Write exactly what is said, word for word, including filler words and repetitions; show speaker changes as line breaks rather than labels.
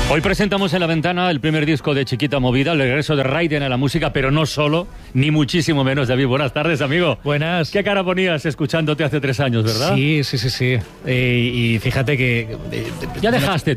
Hoy presentamos en La Ventana el primer disco de Chiquita Movida, el regreso de Raiden a la música, pero no solo, ni muchísimo menos. David, buenas tardes, amigo.
Buenas.
¿Qué cara ponías escuchándote hace tres años, verdad?
Sí, sí, sí, sí. Eh, y fíjate que... Eh,
ya dejaste